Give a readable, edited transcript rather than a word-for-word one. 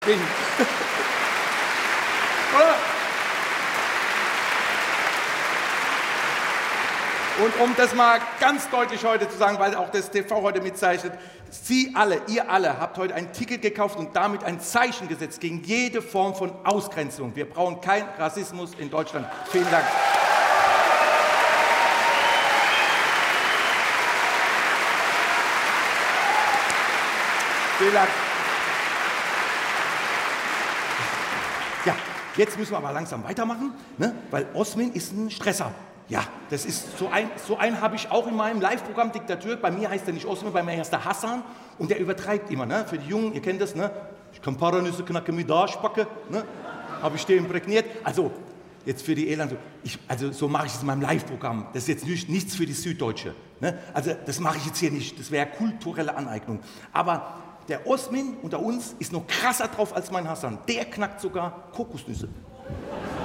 bin. Oder? Und um das mal ganz deutlich heute zu sagen, weil auch das TV heute mitzeichnet, Sie alle, ihr alle habt heute ein Ticket gekauft und damit ein Zeichen gesetzt gegen jede Form von Ausgrenzung. Wir brauchen keinen Rassismus in Deutschland. Vielen Dank. Vielen Dank. Ja, jetzt müssen wir aber langsam weitermachen, ne? Weil Osmin ist ein Stresser. Ja, das ist so einen habe ich auch in meinem Live-Programm Diktatur. Bei mir heißt er nicht Osmin, bei mir heißt er Hassan und der übertreibt immer. Ne? Für die Jungen, ihr kennt das, ne? Ich kann Paranüsse knacken mit Arschbacke, ne? Habe ich den imprägniert. Also, jetzt für die Elend, so mache ich es in meinem Live-Programm. Das ist jetzt nichts für die Süddeutsche. Ne? Also, das mache ich jetzt hier nicht. Das wäre kulturelle Aneignung. Aber der Osmin unter uns ist noch krasser drauf als mein Hassan. Der knackt sogar Kokosnüsse.